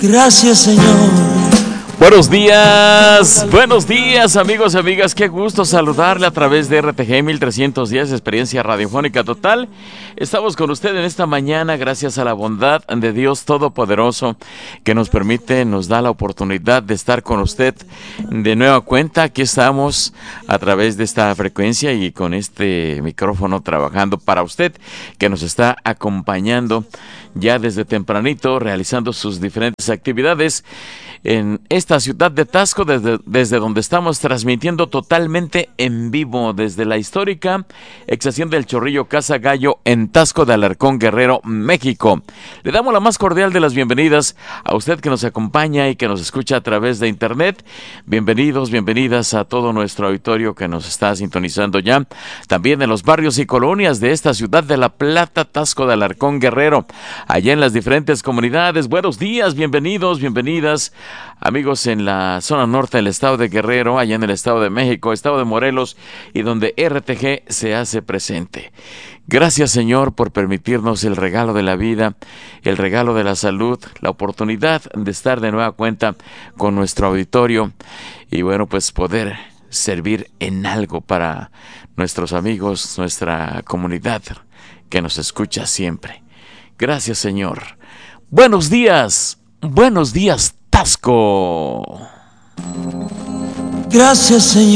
Gracias, Señor. Buenos días amigos y amigas, qué gusto saludarle a través de RTG 1310, experiencia radiofónica total. Estamos con usted en esta mañana gracias a la bondad de Dios Todopoderoso que nos permite, nos da la oportunidad de estar con usted de nueva cuenta. Aquí estamos a través de esta frecuencia y con este micrófono trabajando para usted que nos está acompañando ya desde tempranito realizando sus diferentes actividades en esta ciudad de Taxco, desde donde estamos transmitiendo totalmente en vivo desde la histórica ex hacienda del Chorrillo Casa Gallo en Taxco de Alarcón, Guerrero, México. Le damos la más cordial de las bienvenidas a usted que nos acompaña y que nos escucha a través de internet. Bienvenidos, bienvenidas a todo nuestro auditorio que nos está sintonizando ya, también en los barrios y colonias de esta ciudad de La Plata, Taxco de Alarcón, Guerrero, allá en las diferentes comunidades. Buenos días, bienvenidos, bienvenidas. Amigos en la zona norte del estado de Guerrero, allá en el estado de México, estado de Morelos y donde RTG se hace presente. Gracias, Señor, por permitirnos el regalo de la vida, el regalo de la salud, la oportunidad de estar de nueva cuenta con nuestro auditorio y bueno, pues poder servir en algo para nuestros amigos, nuestra comunidad que nos escucha siempre. Gracias, Señor. Buenos días, Taxco. Gracias, Señor.